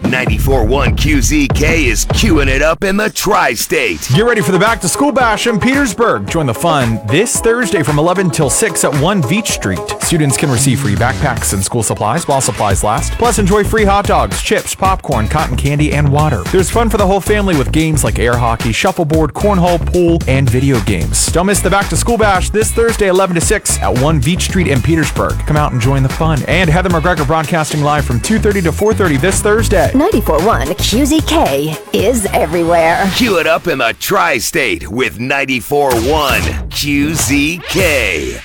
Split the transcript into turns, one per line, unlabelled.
94.1 QZK is queuing it up in the Tri-State.
Get ready for the Back to School Bash in Petersburg. Join the fun this Thursday from 11 till 6 at 1 Beach Street. Students can receive free backpacks and school supplies while supplies last. Plus, enjoy free hot dogs, chips, popcorn, cotton candy, and water. There's fun for the whole family with games like air hockey, shuffleboard, cornhole, pool, and video games. Don't miss the Back to School Bash this Thursday, 11 to 6 at 1 Beach Street in Petersburg. Come out and join the fun. And Heather McGregor broadcasting live from 2:30 to 4:30 this Thursday.
94.1 QZK is everywhere.
Cue it up in the Tri-State with 94.1 QZK.